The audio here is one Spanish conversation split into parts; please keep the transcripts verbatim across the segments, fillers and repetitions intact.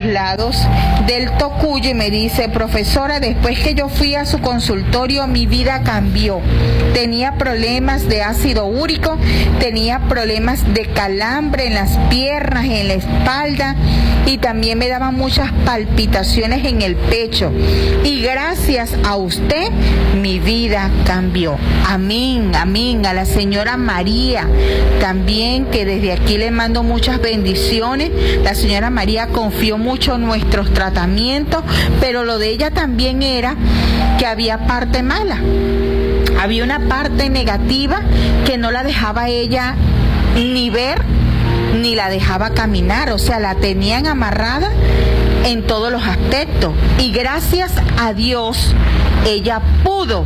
lados del Tocuyo y me dice: profesora, después que yo fui a su consultorio, mi vida cambió. Tenía problemas de ácido úrico, tenía problemas de calambre en las piernas, en la espalda, y también me daban muchas palpitaciones en el pecho. Y gracias a usted, mi vida cambió. Amén, amén. A la señora María también, que desde aquí le mando muchas bendiciones. La señora María confió mucho en nuestros tratamientos, pero lo de ella también era que había parte mala. Había una parte negativa que no la dejaba ella ni ver, ni la dejaba caminar. O sea, la tenían amarrada en todos los aspectos. Y gracias a Dios, ella pudo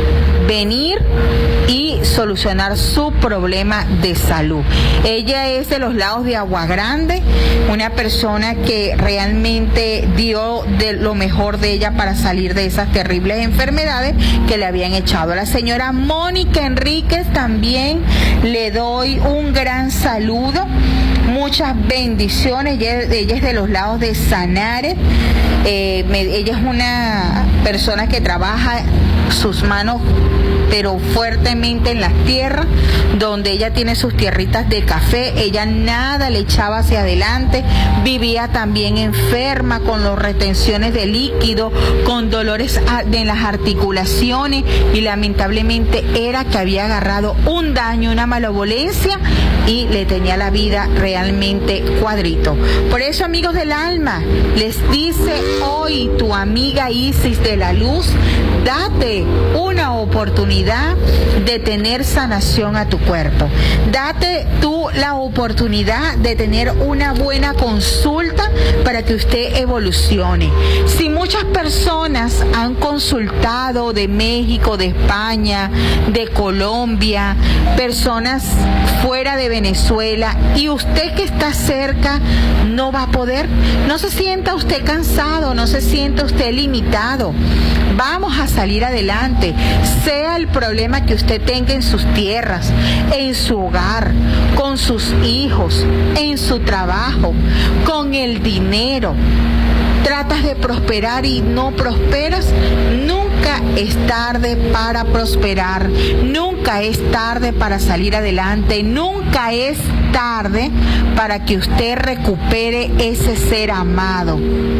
venir y solucionar su problema de salud. Ella es de los lados de Agua Grande, una persona que realmente dio de lo mejor de ella para salir de esas terribles enfermedades que le habían echado. A la señora Mónica Enríquez también le doy un gran saludo, muchas bendiciones. Ella, ella es de los lados de Sanare. Eh, me, ella es una persona que trabaja sus manos pero fuertemente en las tierras, donde ella tiene sus tierritas de café. Ella nada le echaba hacia adelante, vivía también enferma con las retenciones de líquido, con dolores en las articulaciones, y lamentablemente era que había agarrado un daño, una malevolencia, y le tenía la vida realmente cuadrito. Por eso, amigos del alma, les dice hoy tu amiga Isis de la Luz: date una oportunidad de tener sanación a tu cuerpo. Date tú la oportunidad de tener una buena consulta para que usted evolucione. Si muchas personas han consultado de México, de España, de Colombia, personas fuera de Venezuela, y usted que está cerca no va a poder, no se sienta usted cansado, no se sienta usted limitado. Vamos a salir adelante, sea el problema que usted tenga en sus tierras, en su hogar, con sus hijos, en su trabajo, con el dinero. Tratas de prosperar y no prosperas, nunca es tarde para prosperar, nunca es tarde para salir adelante, nunca es tarde para que usted recupere ese ser amado.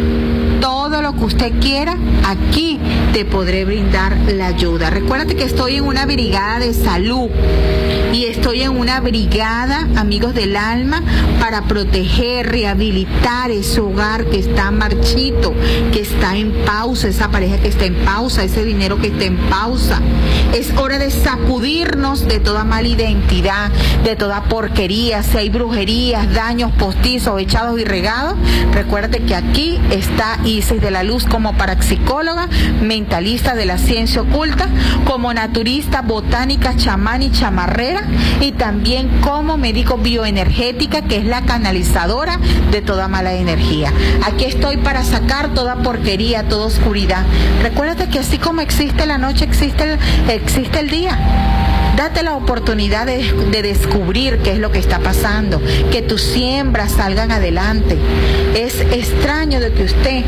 Todo lo que usted quiera, aquí te podré brindar la ayuda. Recuérdate que estoy en una brigada de salud y estoy en una brigada, amigos del alma, para proteger, rehabilitar ese hogar que está marchito, que está en pausa, esa pareja que está en pausa, ese dinero que está en pausa. Es hora de sacudirnos de toda mala identidad, de toda porquería. Si hay brujerías, daños postizos, echados y regados, recuérdate que aquí está Isis de la Luz como parapsicóloga, mentalista de la ciencia oculta, como naturista, botánica, chamán y chamarrera, y también como médico bioenergética, que es la canalizadora de toda mala energía. Aquí estoy para sacar toda porquería, toda oscuridad. Recuérdate que así como existe la noche, existe el, existe el día. Date la oportunidad de, de descubrir qué es lo que está pasando, que tus siembras salgan adelante. Es extraño de que usted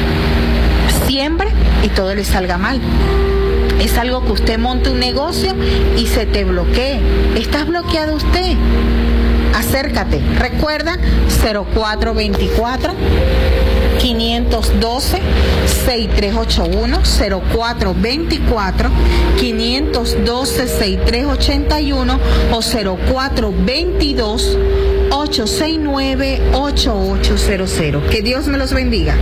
siembre y todo le salga mal. Es algo que usted monte un negocio y se te bloquee. ¿Estás bloqueado usted? Acércate. Recuerda cero cuatro veinticuatro, quinientos doce, sesenta y tres ochenta y uno, cero cuatro veinticuatro, quinientos doce, sesenta y tres ochenta y uno o cero cuatro veintidós, ochocientos sesenta y nueve, ochenta y ocho cero cero. Que Dios me los bendiga.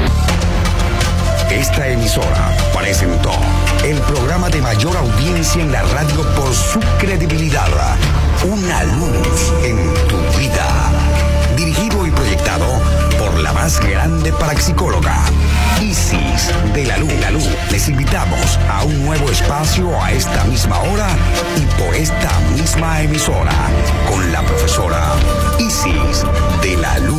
Esta emisora presentó el programa de mayor audiencia en la radio por su credibilidad. Una luz en tu vida. Dirigido y proyectado por la más grande parapsicóloga, Isis de la Luz. La Luz. Les invitamos a un nuevo espacio a esta misma hora y por esta misma emisora con la profesora Isis de la Luz.